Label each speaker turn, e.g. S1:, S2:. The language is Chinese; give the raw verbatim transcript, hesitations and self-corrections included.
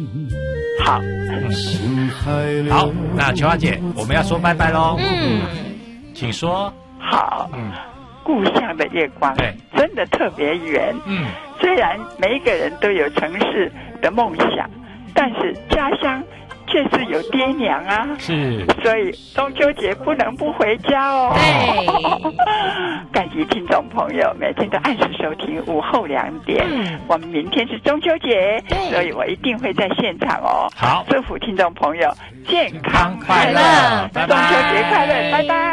S1: 好，
S2: 嗯，好，那秋花姐，我们要说拜拜喽。
S3: 嗯，
S2: 请说。
S1: 好，
S2: 嗯，
S1: 故乡的月光，
S2: 对，
S1: 真的特别圆。
S2: 嗯，
S1: 虽然每一个人都有城市的梦想，但是家乡却是有爹娘啊。
S2: 是，
S1: 所以中秋节不能不回家哦。
S3: 对，
S1: 感谢听众朋友每天都按时收听午后两点。
S3: 嗯，
S1: 我们明天是中秋节，
S3: 对，
S1: 所以我一定会在现场哦。
S2: 好，
S1: 祝福听众朋友健康快乐，
S2: 快乐拜拜
S1: 中秋节快乐，拜拜。